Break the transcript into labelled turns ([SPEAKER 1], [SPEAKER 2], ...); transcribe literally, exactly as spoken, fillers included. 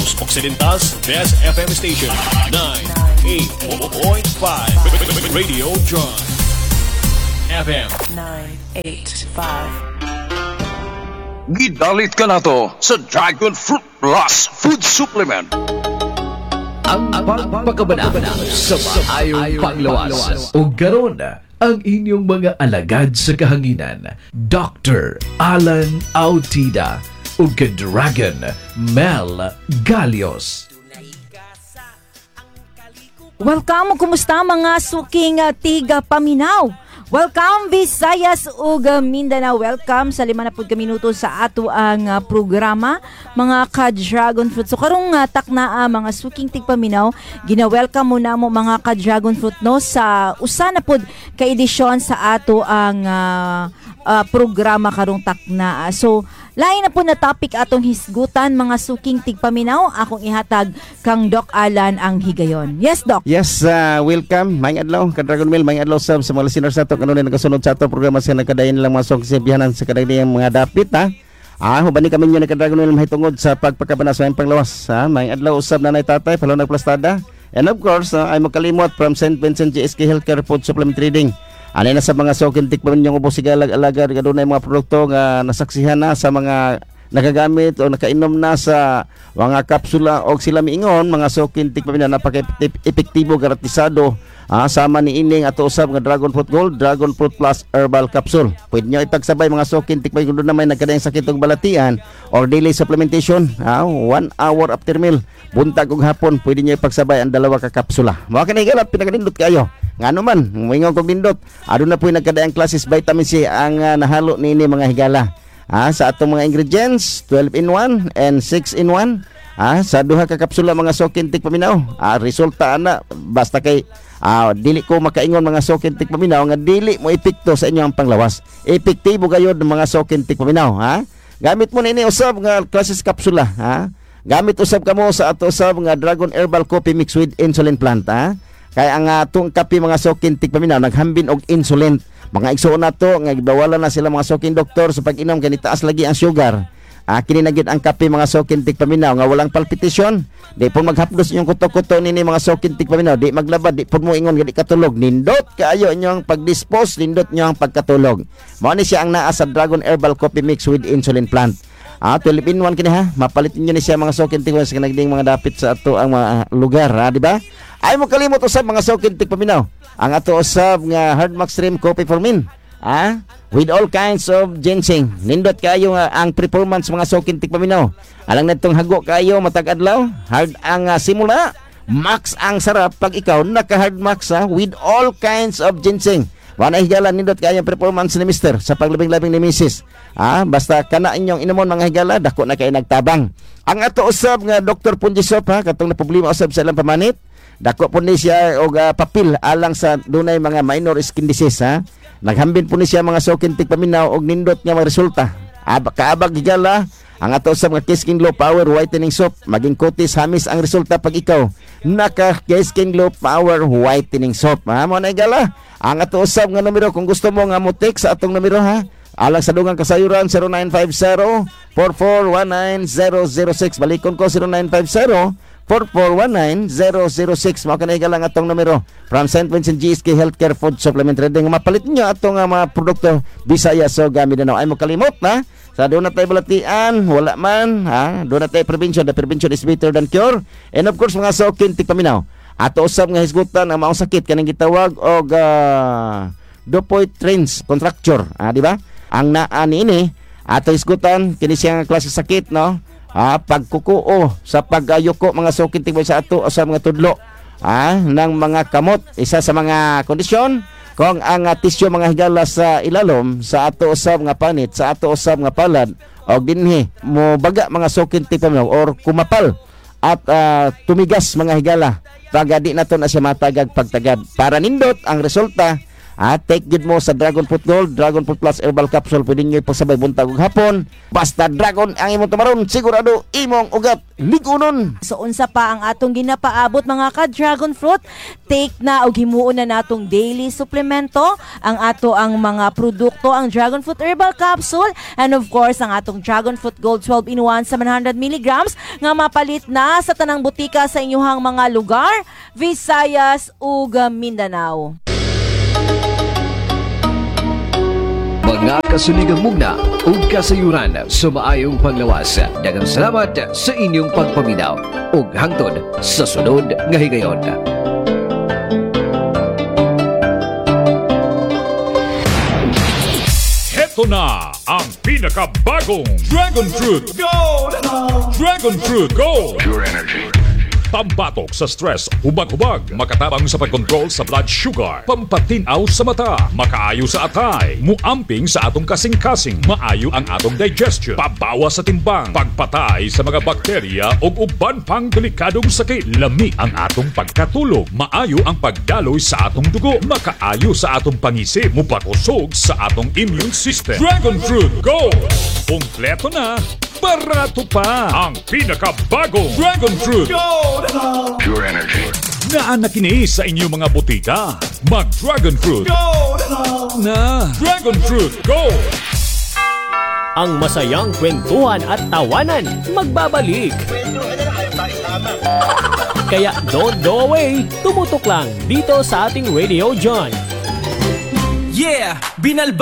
[SPEAKER 1] Negros Occidental's best F M station, ninety-eight point five Radio John F M
[SPEAKER 2] nine eight five.
[SPEAKER 3] Gidalit ka na to sa Dragon Fruit Plus Food Supplement.
[SPEAKER 4] Ang pagpapakabana sa maayong panglawas. O garon ang inyong mga alagad sa kahanginan. Doctor Alan Autida o ka-Dragon Mel Galios.
[SPEAKER 5] Welcome, kumusta mga suking uh, tiga paminaw? Welcome Visayas ug Mindanao. Welcome sa lima na pud ka minuto sa ato ang uh, programa mga ka-Dragon Fruit. So karong uh, takna uh, mga suking tigpaminaw, gina-welcome mo na mo mga ka-Dragon Fruit no sa usa na pud ka edisyon sa ato ang uh, uh, programa karong takna. So lain na po na topic atong hisgutan mga suking tigpaminaw. Akong ihatag kang Doc Alan ang higayon. Yes, Doc.
[SPEAKER 6] Yes, uh, welcome. Maayong adlaw ka Dragon Mail, maayong adlaw sa mga listeners nato kanunay nagasunod sa ato programa sa nagkadayon lang mga suking biyanan sa kadayang mga dapit ha. Ah, hubani kami nyo na ka Dragon Mail mahitungod sa pagpakabanas sa panglawas ha. Maayong adlaw usab nanay tatay palaw nagplastada. And of course, uh, ay makalimot from Saint Vincent G S K Healthcare Food Supplement Trading. Ano na sa mga suking tikman yung ubos sigalag-alaga kadunay mga produkto nga nasaksihan na sa mga nagagamit o nakainom na sa mga kapsula o sila miingon mga suking tikman na napaka-epektibo garantisado ah, sama ni ining ato usab nga Dragon Fruit Gold, Dragon Fruit Plus Herbal Capsule. Pwede nyo ipagsabay mga suking tikman kung doon na may nagkadayang sakit o balatian or daily supplementation ah, one hour after meal buntag ug hapon pwede nyo ipagsabay ang dalawa ka kapsula. Mga kanigalap pinagalindot kayo nga naman, moingon kog bindot. Ado na po nagkadaang classes vitamin C ang uh, nahalo nini mga higala. Ah, sa atong mga ingredients, twelve in one and six in one. Ah, sa duha ka kapsula mga suking tigpaminaw. Ah, resulta ana basta kay ah, dili ko makaingon mga suking tigpaminaw nga dili mo epekto sa inyong panglawas. Epektibo gayud mga suking tigpaminaw, ha? Gamit mo nini usab nga classes kapsula, ha? Gamit usab kamo sa ato usab nga Dragon Herbal Coffee mixed with insulin plant, ha? Kaya ang atong uh, kape mga suking tigpaminaw naghambin og insulin. Mga igsuon na to nga gibawalan na sila mga suking doktor sa pag-inom kay taas lagi ang sugar. Ah, kini na gyud ang kape mga suking tigpaminaw nga walang palpitation. Di pud maghapdos inyong kuto-kuto nini mga suking tigpaminaw, di maglabad, di pud mo ingon nga di katulog. Nindot kaayo inyong pag-dispose, nindot niyo ang pagkatulog. Mao ni siya ang naa sa Dragon Herbal Coffee Mix with Insulin Plant. Ah, twelve in one kini ha. Mapalit niyo ni siya mga suking tigpaminaw sa kanagding mga dapit sa ato ang mga lugar, ha, di ba? Ay mo kalimot usab mga suking tigpaminaw. Ang ato usab nga Hardmax Stream Coffee for Men. Ah, with all kinds of ginseng. Nindot kayo nga ang performance mga suking tigpaminaw. Alang netong hago kayo matag adlaw, hard ang uh, simula, max ang sarap pag ikaw naka Hardmax ha, with all kinds of ginseng. Wala higala nindot kayo ang performance ni Mister sa paglabing-labing ni Missus Ah, basta kana inyong inumon mga higala dako na kay nagtabang. Ang ato usab nga Doctor Punjisop ha, katong na problema usab sa ilang pamanit. Dako po ni siya og uh, papil alang sa dunay mga minor skin disease ha. Naghambin po ni siya mga suking tigpaminaw og nindot nga mga resulta. Ab kaabag higala ang ato sa mga Skin Glow Power Whitening Soap. Maging kutis hamis ang resulta pag ikaw naka Skin Glow Power Whitening Soap. Ha mo na higala. Ang ato usab nga numero kung gusto mo nga mo text sa atong numero ha. Alang sa dungang kasayuran zero nine five zero, four four one nine, zero zero six. Balikon ko zero nine five zero, four four one nine, zero zero six. Mao kanay lang atong numero from Saint Vincent G S K Healthcare Food Supplement Trading. Mapalit niyo atong uh, mga produkto Visayas o Mindanao. Ay mo kalimot na sa doon na tayo balatian, wala man ha. Doon na tayo prevention. The prevention is better than cure. And of course mga suking tigpaminaw, ato usab nga hisgutan ang maong sakit kanang gitawag og uh, Dupuytren's contracture, ah, di ba? Ang naa niini ato hisgutan kini siyang klase sakit no. Ah, pagkukuo sa pagayuko mga suking tigpaminaw sa ato o sa mga tudlo ah, ng mga kamot. Isa sa mga kondisyon kung ang uh, tisyo mga higala sa ilalom sa ato usab nga panit, sa ato usab nga palad og dinhi mo baga mga suking tigpaminaw or kumapal at uh, tumigas mga higala pag di nato na siya matagag pagtagad para nindot ang resulta At take good mo sa Dragon Fruit Gold, Dragon Fruit Plus Herbal Capsule, pwede nyo pasabay buntag ug hapon. Basta dragon ang imong tumaron, sigurado imong ugat ligunon.
[SPEAKER 5] So unsa pa ang atong ginapaabot mga ka-dragon fruit? Take na og himuon na natong daily suplemento, ang ato ang mga produkto, ang Dragon Fruit Herbal Capsule, and of course ang atong Dragon Fruit Gold twelve in one seven hundred milligrams nga mapalit na sa tanang butika sa inyong mga lugar, Visayas ug Mindanao.
[SPEAKER 4] Mga kasuligang mugna ug kasayuran sa maayong panglawas. Daghang salamat sa inyong pagpaminaw ug hangtod sa sunod nga higayon.
[SPEAKER 1] Heto na ang pinakabagong Dragon Fruit Gold! Dragon Fruit Gold! Pure energy. Pambatok sa stress, hubag-hubag, makatabang sa pagkontrol sa blood sugar, pampatinaw sa mata, makaayo sa atay, muamping sa atong kasing-kasing, maayo ang atong digestion, pabawas sa timbang, pagpatay sa mga bakterya o uban pang delikadong sakit, lami ang atong pagkatulog, maayo ang pagdaloy sa atong dugo, makaayo sa atong pangisip, mupakusog sa atong immune system. Dragon Fruit Gold! Kompleto na, barato pa ang pinakabagong Dragon Fruit Gold! Pure energy. Naan na kini sa inyong mga butika. Mag Dragon Fruit Gold na Dragon Fruit Gold.
[SPEAKER 7] Ang masayang kwentuhan at tawanan magbabalik. Kaya don't go away. Tumutok lang dito sa ating Radio John.
[SPEAKER 8] Yeah! Binalba